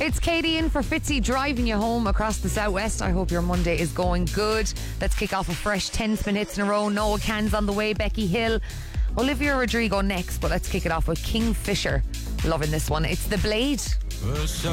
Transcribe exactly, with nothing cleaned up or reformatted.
It's Katie in for Fitzy, driving you home across the southwest. I hope your Monday is going good. Let's kick off a fresh ten spin hits in a row. Noah Cann's on the way, Becky Hill, Olivia Rodrigo next, but let's kick it off with Kingfisher. Loving this one. It's The Blade.